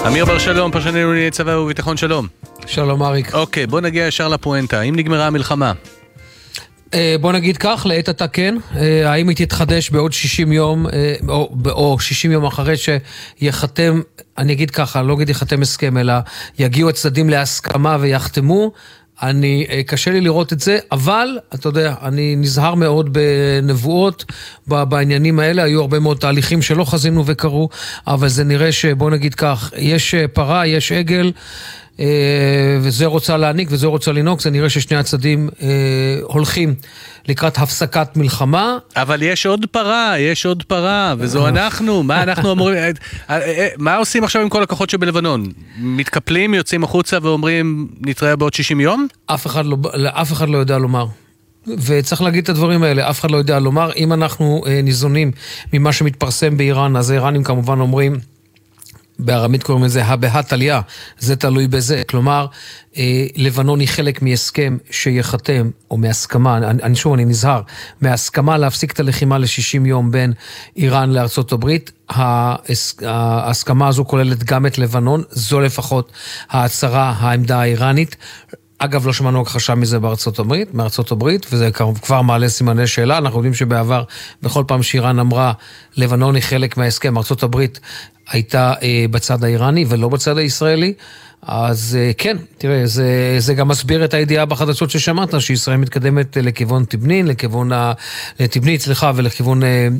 אמיר בר שלום, פרשן לענייני צבא וביטחון, שלום. שלום אריק. אוקיי, בוא נגיע ישר לפואנטה. האם נגמרה המלחמה? בוא נגיד כך, לעת עתה כן. האם היא תתחדש בעוד 60 יום, או 60 יום אחרי שיחתם, אני אגיד ככה, לא אגיד יחתם הסכם, אלא יגיעו הצדדים להסכמה ויחתמו. קשה לי לראות את זה, אבל, אתה יודע, אני נזהר מאוד בנבואות, בעניינים האלה, היו הרבה מאוד תהליכים שלא חזינו וקרו, אבל זה נראה שבוא נגיד כך, יש פרה, יש עגל, וזה רוצה להעניק וזה רוצה לנהוג, זה נראה ששני הצדדים הולכים לקראת הפסקת מלחמה. אבל יש עוד פרה, וזו אנחנו. מה אנחנו אמורים, מה עושים עכשיו עם כל הכוחות שבלבנון? מתקפלים, יוצאים החוצה ואומרים נתראה בעוד 60 יום? אף אחד לא יודע לומר. וצריך להגיד את הדברים האלה, אף אחד לא יודע לומר. אם אנחנו ניזונים ממה שמתפרסם באיראן, אז האיראנים כמובן אומרים, בארמית קוראים לזה הבהת עלייה, זה תלוי בזה, כלומר, לבנון היא חלק מהסכם שיחתם, או מהסכמה, אני נזהר, מהסכמה להפסיק את הלחימה ל-60 יום בין איראן לארצות הברית, ההסכמה הזו כוללת גם את לבנון, זו לפחות ההצהרה, העמדה האיראנית, אגב, לא שמענו הכחשה מזה מארצות הברית, וזה כבר מעלה סימני שאלה, אנחנו יודעים שבעבר, בכל פעם שאיראן אמרה, לבנון היא חלק מההסכם, ארצות הברית הייתה בצד האיראני ולא בצד הישראלי, אז כן, תראה, זה גם מסביר את הידיעה בחדשות ששמעת, שישראל מתקדמת לכיוון תבנית, ולכיוון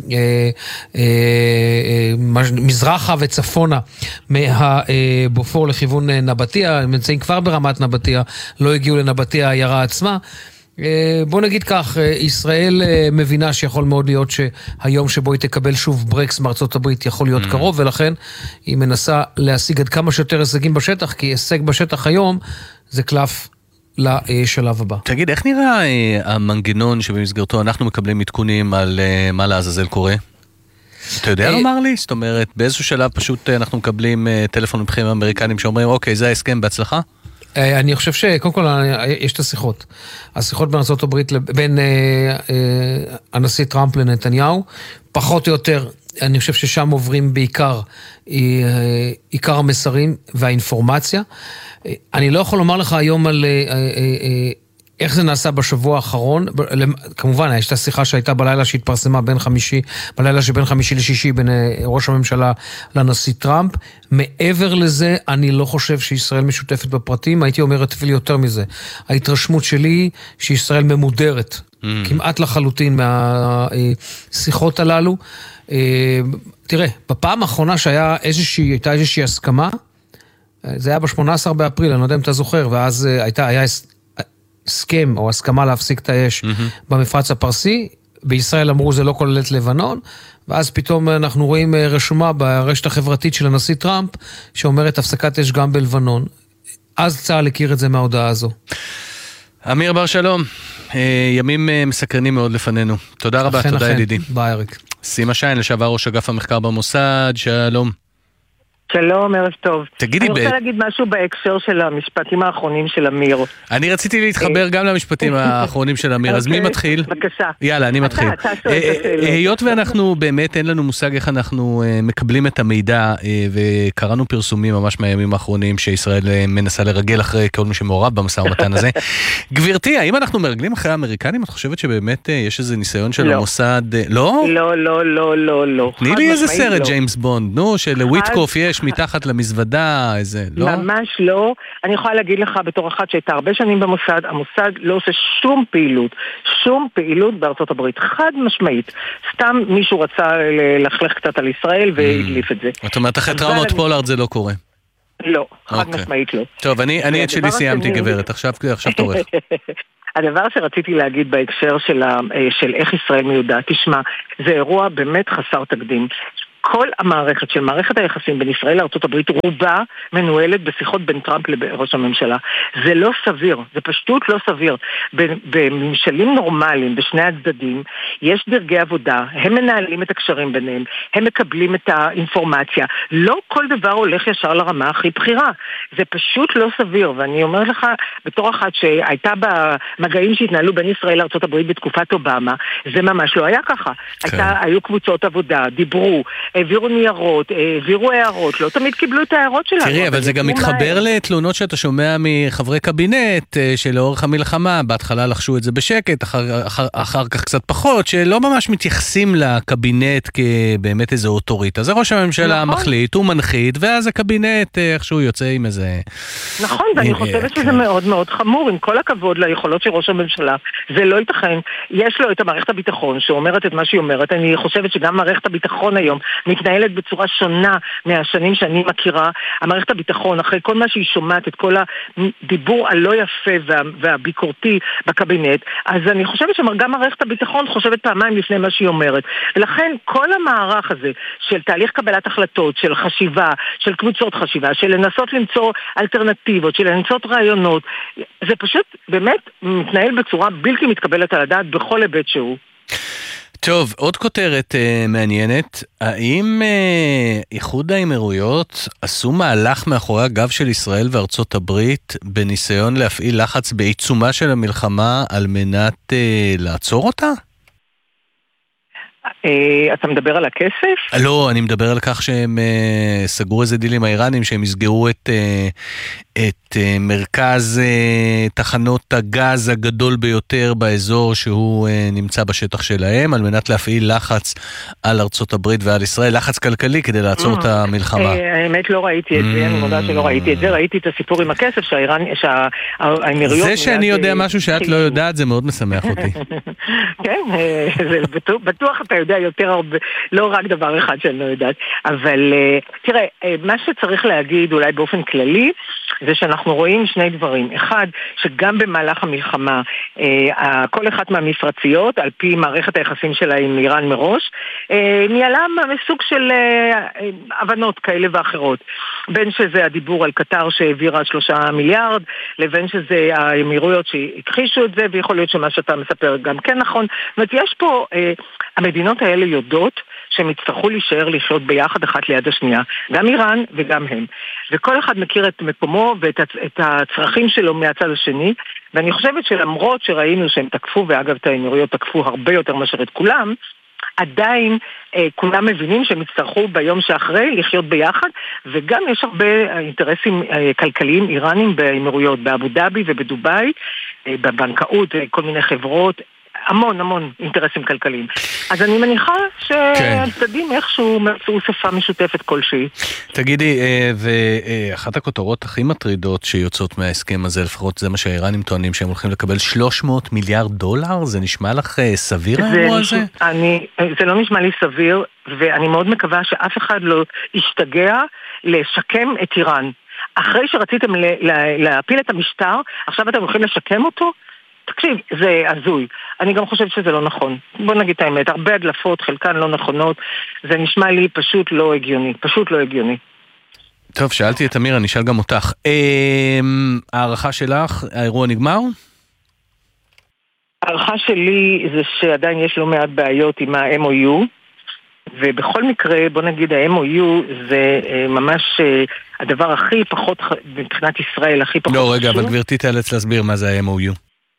מזרחה וצפונה מהבופור לכיוון נבטיה, הם נמצאים כבר ברמת נבטיה, לא הגיעו לנבטיה העיירה עצמה, בוא נגיד כך, ישראל מבינה שיכול מאוד להיות שהיום שבו היא תקבל שוב ברקס מארצות הברית יכול להיות קרוב, ולכן היא מנסה להשיג עד כמה שיותר הישגים בשטח, כי הישג בשטח היום זה קלף לשלב הבא. תגיד, איך נראה המנגנון שבמסגרתו אנחנו מקבלים עדכונים על מה לעזאזל קורה? אתה יודע לומר לי? זאת אומרת, באיזשהו שלב פשוט אנחנו מקבלים טלפון מבחינים אמריקנים שאומרים, אוקיי, זה ההסכם, בהצלחה? אני חושב שקודם כל יש את השיחות בין ארצות הברית, בין הנשיא טראמפ לנתניהו, פחות או יותר, אני חושב ששם עוברים בעיקר המסרים והאינפורמציה. אני לא יכול לומר לך היום על איך זה נעשה בשבוע האחרון, כמובן, יש את השיחה שהייתה בלילה שהתפרסמה בלילה שבין חמישי לשישי, בין ראש הממשלה לנשיא טראמפ. מעבר לזה, אני לא חושב שישראל משותפת בפרטים, הייתי אומרת אפילו יותר מזה. ההתרשמות שלי היא שישראל ממודרת, כמעט לחלוטין מהשיחות הללו. תראה, בפעם האחרונה הייתה איזושהי הסכמה, זה היה ב-18 באפריל, אני לא יודע אם אתה זוכר, ואז היה הסכם או הסכמה להפסיק את האש במפרץ הפרסי, בישראל אמרו זה לא כולל את לבנון, ואז פתאום אנחנו רואים רשומה ברשת החברתית של הנשיא טראמפ, שאומרת הפסקת אש גם בלבנון. אז צה"ל הכיר את זה מההודעה הזו. אמיר בר שלום, ימים מסקרנים מאוד לפנינו. תודה רבה, תודה ידידי. ביי אריק. סימה שיין, לשעבר ראש אגף המחקר במוסד, שלום. שלום, ערב טוב. תגידי, אני רוצה להגיד משהו בהקשר של המשפטים האחרונים של אמיר. אני רציתי להתחבר גם למשפטים האחרונים של אמיר, אז מי מתחיל? בבקשה. יאללה, אני מתחיל. היות ואנחנו באמת אין לנו מושג איך אנחנו מקבלים את המידע, וקראנו פרסומים ממש מהימים האחרונים שישראל מנסה לרגל אחרי כל מי שמעורב במשא ומתן הזה. גברתי, האם אנחנו מרגלים אחרי האמריקנים? את חושבת שבאמת יש איזה ניסיון של המוסד? לא? לא, לא, לא, לא, לא. תני לי איזה סרט ג'יימס בונד, נו, שלוויטקוף יש מתחת למזוודה, איזה, לא? ממש לא. אני יכולה להגיד לך בתור אחת שהייתה הרבה שנים במוסד, המוסד לא עושה שום פעילות בארצות הברית, חד משמעית. סתם מישהו רצה ללכלך קצת על ישראל והדליף את זה. זאת אומרת, אחרי טראומות פולארד זה לא קורה? לא, חד משמעית לא. טוב, אני את שלי סיימתי גברת, עכשיו תורך. הדבר שרציתי להגיד בהקשר של איך ישראל מיודעת, תשמע, זה אירוע באמת חסר תקדים. כל המערכת של מערכת היחסים בין ישראל לארצות הברית רובה מנוהלת בשיחות בין טראמפ לראש הממשלה. זה לא סביר, זה פשוט לא סביר. בממשלים נורמליים בשני הצדדים יש דרגי עבודה, הם מנהלים את הקשרים ביניהם, הם מקבלים את האינפורמציה. לא כל דבר הולך ישר לרמה הכי בחירה. זה פשוט לא סביר, ואני אומר לך, בתור אחת שהייתה במגעים שהתנהלו בין ישראל לארצות הברית בתקופת אובמה, זה ממש לא היה ככה. היו קבוצות עבודה, דיברו, העבירו ניירות, העבירו הערות, לא תמיד קיבלו את ההערות שלנו. תראי, אבל זה גם מתחבר לתלונות שאתה שומע מחברי קבינט, שלאורך המלחמה, בהתחלה לחשו את זה בשקט, אחר כך קצת פחות, שלא ממש מתייחסים לקבינט כבאמת איזו אוטוריטה. זה ראש הממשלה מחליט, הוא מנחית, ואז הקבינט איכשהו יוצא עם איזה... נכון, ואני חושבת שזה מאוד מאוד חמור, עם כל הכבוד ליכולות של ראש הממשלה. זה לא ייתכן. יש לו את מערכת הביטחון שאומרת את מה שהיא אומרת. אני חושבת שגם מערכת הביטחון היום מתנהלת בצורה שונה מהשנים שאני מכירה. המערכת הביטחון, אחרי כל מה שהיא שומעת, את כל הדיבור הלא יפה והביקורתי בקבינט, אז אני חושבת שגם מערכת הביטחון חושבת פעמיים לפני מה שהיא אומרת. ולכן כל המערך הזה של תהליך קבלת החלטות, של חשיבה, של קבוצות חשיבה, של לנסות למצוא אלטרנטיבות, של לנסות רעיונות, זה פשוט באמת מתנהל בצורה בלתי מתקבלת על הדעת בכל היבט שהוא. טוב, עוד כותרת מעניינת. האם איחוד האמירויות עשו מהלך מאחורי הגב של ישראל וארצות הברית בניסיון להפעיל לחץ בעיצומה של המלחמה על מנת לעצור אותה? אתה מדבר על הכסף? לא, אני מדבר על כך שהם סגרו איזה דיל עם האיראנים, שהם יסגרו את מרכז תחנות הגז הגדול ביותר באזור שהוא נמצא בשטח שלהם, על מנת להפעיל לחץ על ארצות הברית ועל ישראל, לחץ כלכלי כדי לעצור את המלחמה. האמת לא ראיתי את זה, אני מודה שלא ראיתי את זה, ראיתי את הסיפור עם הכסף שהאמירויות... זה שאני יודע משהו שאת לא יודעת, זה מאוד משמח אותי. כן, בטוח אתה יודע יותר הרבה, לא רק דבר אחד שאני לא יודעת, אבל תראה, מה שצריך להגיד אולי באופן כללי, זה שאנחנו רואים שני דברים. אחד, שגם במהלך המלחמה, כל אחת מהמפרציות, על פי מערכת היחסים שלה עם איראן מראש, ניהלה מסוג של הבנות כאלה ואחרות. בין שזה הדיבור על קטר שהעבירה 3 מיליארד, לבין שזה האמירויות שהכחישו את זה, ויכול להיות שמה שאתה מספר גם כן נכון. זאת אומרת, יש פה, המדינות האלה יודעות שהם יצטרכו להישאר לחיות ביחד אחת ליד השנייה, גם איראן וגם הם. וכל אחד מכיר את מקומו ואת הצרכים שלו מהצד השני, ואני חושבת שלמרות שראינו שהם תקפו, ואגב את האמירויות תקפו הרבה יותר מאשר את כולם, עדיין כולם מבינים שהם יצטרכו ביום שאחרי לחיות ביחד, וגם יש הרבה אינטרסים כלכליים איראנים באמירויות, באבו דאבי ובדובאי, בבנקאות, כל מיני חברות, המון אינטרסים כלכליים. אז אני מניחה שהצדדים איכשהו מצאו שפה משותפת כלשהי. תגידי, ואחת הכותרות הכי מטרידות שיוצאות מההסכם הזה, לפחות זה מה שהאיראנים טוענים, שהם הולכים לקבל 300 מיליארד דולר? זה נשמע לך סביר האירוע הזה? זה לא נשמע לי סביר, ואני מאוד מקווה שאף אחד לא ישתגע לשקם את איראן. אחרי שרציתם להפיל את המשטר, עכשיו אתם הולכים לשקם אותו? תקשיב, זה הזוי. אני גם חושב שזה לא נכון. בוא נגיד את האמת, הרבה הדלפות, חלקן לא נכונות, זה נשמע לי פשוט לא הגיוני. פשוט לא הגיוני. טוב, שאלתי את אמיר, אני אשאל גם אותך. הערכה שלך, האירוע נגמר? הערכה שלי זה שעדיין יש לא מעט בעיות עם ה-MOU, ובכל מקרה, בוא נגיד, ה-MOU זה ממש הדבר הכי פחות, מבחינת ישראל, הכי פחות לא, רגע, אבל גברתי תאלץ להסביר מה זה ה-MOU.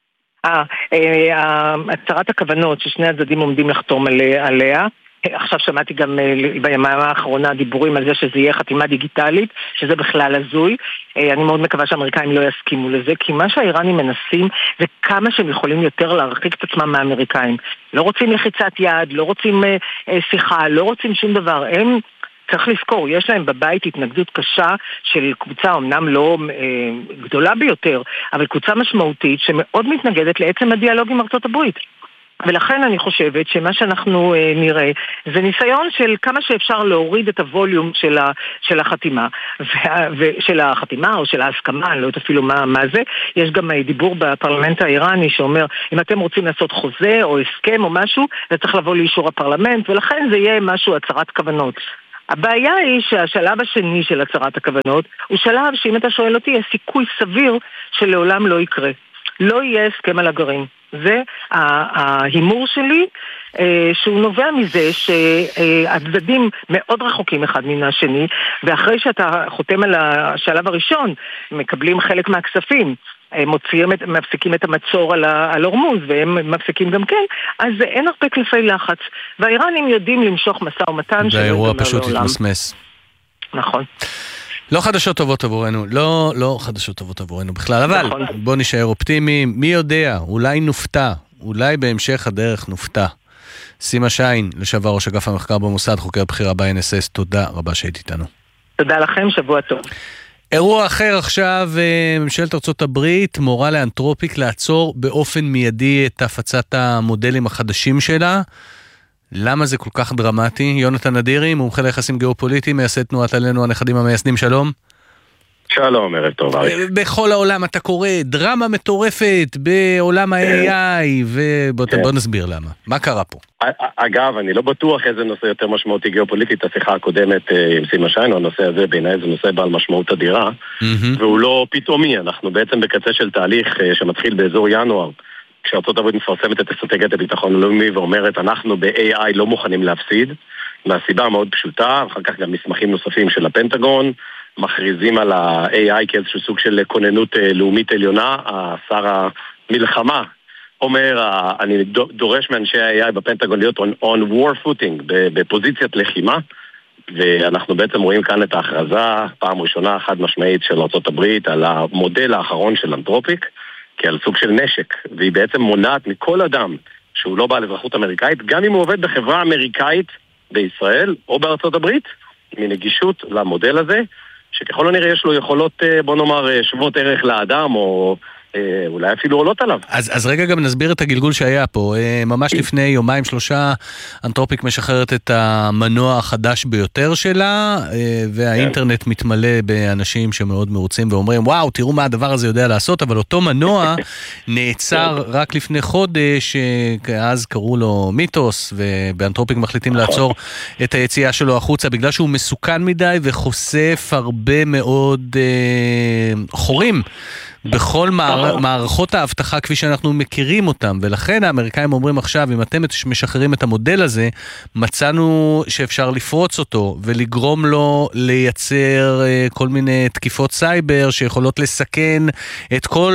הצהרת הכוונות ששני הצדדים עומדים לחתום עליה. עכשיו שמעתי גם ביממה האחרונה דיבורים על זה שזה יהיה חתימה דיגיטלית, שזה בכלל הזוי. אני מאוד מקווה שהאמריקאים לא יסכימו לזה, כי מה שהאיראנים מנסים זה כמה שהם יכולים יותר להרחיק את עצמם מהאמריקאים. לא רוצים לחיצת יד, לא רוצים שיחה, לא רוצים שום דבר. הם, צריך לזכור, יש להם בבית התנגדות קשה של קבוצה, אמנם לא גדולה ביותר, אבל קבוצה משמעותית שמאוד מתנגדת לעצם הדיאלוג עם ארצות הברית. ולכן אני חושבת שמה שאנחנו נראה זה ניסיון של כמה שאפשר להוריד את הווליום של החתימה, של החתימה או של ההסכמה, אני לא יודעת אפילו מה זה. יש גם דיבור בפרלמנט האיראני שאומר, אם אתם רוצים לעשות חוזה או הסכם או משהו, זה צריך לבוא לאישור הפרלמנט, ולכן זה יהיה משהו הצהרת כוונות. הבעיה היא שהשלב השני של הצהרת הכוונות הוא שלב שאם אתה שואל אותי, יש סיכוי סביר שלעולם לא יקרה. לא יהיה הסכם על הגרעין. זה ההימור שלי, שהוא נובע מזה שהצדדים מאוד רחוקים אחד מן השני, ואחרי שאתה חותם על השלב הראשון, מקבלים חלק מהכספים, מפסיקים את המצור על הורמוז, והם מפסיקים גם כן, אז אין הרבה קלפי לחץ. והאיראנים יודעים למשוך משא ומתן, והאירוע פשוט התמסמס. נכון. לא חדשות טובות עבורנו, לא חדשות טובות עבורנו בכלל, אבל בוא נשאר אופטימיים, מי יודע, אולי נופתע, אולי בהמשך הדרך נופתע. סימה שיין, לשעבר ראש אגף המחקר במוסד, חוקר בחירה ב-NSS, תודה רבה שהיית איתנו. תודה לכם, שבוע טוב. אירוע אחר עכשיו, ממשלת ארצות הברית מורה לאנתרופיק לעצור באופן מיידי את הפצת המודלים החדשים שלה. למה זה כל כך דרמטי? יונתן אדירי, מומחה ליחסים גיאופוליטיים, מייסד תנועת עלינו הנכדים המייסדים, שלום. שלום, ערב טוב, אריק. בכל העולם אתה קורא דרמה מטורפת בעולם ה-AI, ובוא נסביר למה. מה קרה פה? אגב, אני לא בטוח איזה נושא יותר משמעותי גיאופוליטית, השיחה הקודמת עם סימה שיין, הנושא הזה בעיניי זה נושא בעל משמעות אדירה, והוא לא פתאומי, אנחנו בעצם בקצה של תהליך שמתחיל באזור ינואר, כשארצות הברית מפרסמת את אסטרטגיית הביטחון הלאומי ואומרת, אנחנו ב-AI לא מוכנים להפסיד, מהסיבה מאוד פשוטה, אחר כך גם מסמכים נוספים של הפנטגון, מכריזים על ה-AI כאיזשהו סוג של כוננות לאומית עליונה, שר המלחמה אומר, אני דורש מאנשי ה-AI בפנטגון להיות on war footing, בפוזיציית לחימה, ואנחנו בעצם רואים כאן את ההכרזה, פעם ראשונה חד משמעית של ארצות הברית, על המודל האחרון של אנתרופיק, כעל סוג של נשק, והיא בעצם מונעת מכל אדם שהוא לא בעל אזרחות אמריקאית, גם אם הוא עובד בחברה אמריקאית בישראל או בארצות הברית, מנגישות למודל הזה, שככל הנראה יש לו יכולות, בוא נאמר, שוות ערך לאדם, או אולי אפילו עולות עליו. אז רגע גם נסביר את הגלגול שהיה פה. ממש לפני יומיים שלושה, אנתרופיק משחררת את המנוע החדש ביותר שלה, והאינטרנט מתמלא באנשים שמאוד מרוצים ואומרים, וואו, תראו מה הדבר הזה יודע לעשות, אבל אותו מנוע נעצר רק לפני חודש, אז קראו לו מיתוס, ובאנתרופיק מחליטים לעצור את היציאה שלו החוצה, בגלל שהוא מסוכן מדי וחושף הרבה מאוד חורים בכל מערכות ההבטחה כפי שאנחנו מכירים אותם, ולכן האמריקאים אומרים עכשיו, אם אתם משחררים את המודל הזה, מצאנו שאפשר לפרוץ אותו, ולגרום לו לייצר כל מיני תקיפות סייבר, שיכולות לסכן את כל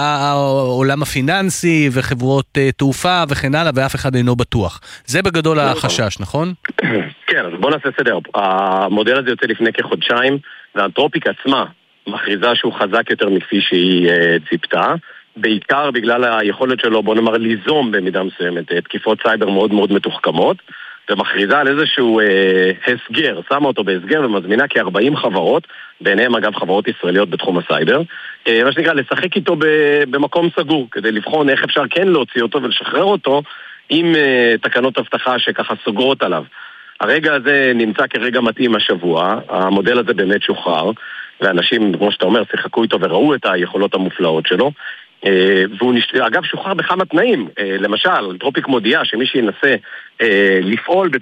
העולם הפיננסי, וחברות תעופה וכן הלאה, ואף אחד אינו בטוח. זה בגדול החשש, נכון? כן, אז בוא נעשה סדר. המודל הזה יוצא לפני כחודשיים, והאנתרופיק עצמה, מכריזה שהוא חזק יותר מכפי שהיא ציפתה, בעיקר בגלל היכולת שלו, בוא נאמר, ליזום במידה מסוימת תקיפות סייבר מאוד מאוד מתוחכמות, ומכריזה על איזשהו הסגר, שמה אותו בהסגר ומזמינה כ-40 חברות, ביניהם אגב חברות ישראליות בתחום הסייבר, מה שנקרא לשחק איתו במקום סגור, כדי לבחון איך אפשר כן להוציא אותו ולשחרר אותו עם תקנות הבטחה שככה סוגרות עליו. הרגע הזה נמצא כרגע מתאים השבוע, המודל הזה באמת שוחרר, ואנשים, כמו שאתה אומר, שיחקו איתו וראו את היכולות המופלאות שלו, והוא אגב שוחרר בכמה תנאים, למשל, אנתרופיק מודיעה שמי שינסה לפעול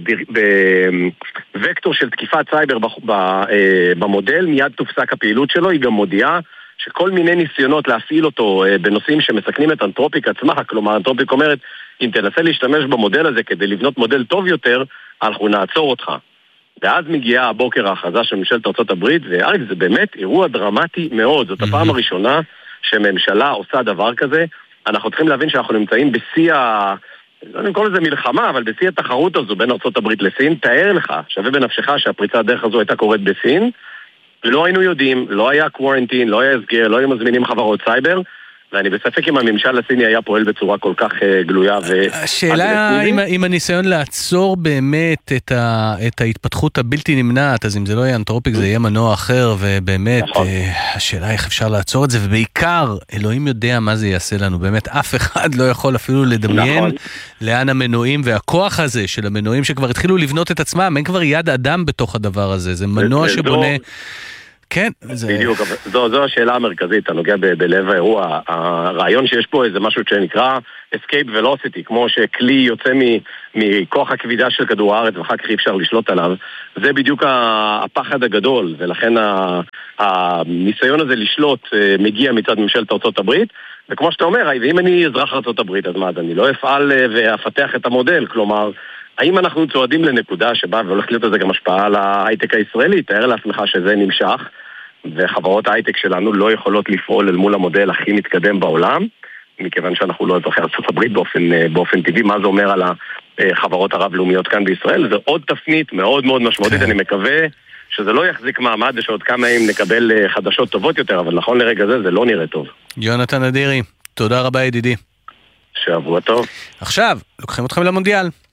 בווקטור של תקיפת סייבר במודל, מיד תופסק הפעילות שלו, היא גם מודיעה שכל מיני ניסיונות להפעיל אותו בנושאים שמסכנים את אנתרופיק עצמה, כלומר אנתרופיק אומרת, אם תנסה להשתמש במודל הזה כדי לבנות מודל טוב יותר, אנחנו נעצור אותך. ואז מגיעה הבוקר ההכרזה של ממשלת ארצות הברית, ואריק, זה באמת אירוע דרמטי מאוד. זאת הפעם הראשונה שממשלה עושה דבר כזה. אנחנו צריכים להבין שאנחנו נמצאים בשיא אני קורא לזה מלחמה, אבל בשיא התחרות הזו בין ארצות הברית לסין. תאר לך, שווה בנפשך שהפריצת הדרך הזו הייתה קורית בסין. לא היינו יודעים, לא היה קוורנטין, לא היה הסגר, לא היו מזמינים חברות סייבר. ואני בספק אם הממשל הסיני היה פועל בצורה כל כך גלויה השאלה אם הניסיון לעצור באמת את ההתפתחות הבלתי נמנעת, אז אם זה לא יהיה אנתרופיק זה יהיה מנוע אחר, ובאמת השאלה איך אפשר לעצור את זה, ובעיקר אלוהים יודע מה זה יעשה לנו, באמת אף אחד לא יכול אפילו לדמיין לאן המנועים והכוח הזה של המנועים שכבר התחילו לבנות את עצמם, אין כבר יד אדם בתוך הדבר הזה, זה מנוע שבונה כן, בדיוק, זו השאלה המרכזית, הנוגע בלב האירוע. הרעיון שיש פה איזה משהו שנקרא escape velocity, כמו שכלי יוצא מכוח הכבידה של כדור הארץ ואחר כך אי אפשר לשלוט עליו, זה בדיוק הפחד הגדול, ולכן הניסיון הזה לשלוט מגיע מצד ממשלת ארצות הברית, וכמו שאתה אומר, ואם אני אזרח ארצות הברית, אז מה, אני לא אפעל ואפתח את המודל, כלומר, האם אנחנו צועדים לנקודה שבה, והולכת להיות לזה גם השפעה על ההייטק הישראלי, תאר לעצמך שזה נמשך, וחברות ההייטק שלנו לא יכולות לפעול אל מול המודל הכי מתקדם בעולם, מכיוון שאנחנו לא אזרחי ארצות הברית באופן טבעי. מה זה אומר על החברות הרב-לאומיות כאן בישראל? זה עוד תפנית מאוד מאוד משמעותית, אני מקווה שזה לא יחזיק מעמד ושעוד כמה ימים נקבל חדשות טובות יותר, אבל נכון לרגע זה לא נראה טוב. יונתן אדירי, תודה רבה ידידי. שבוע טוב. עכשיו, לוקחים אתכם למונדיאל.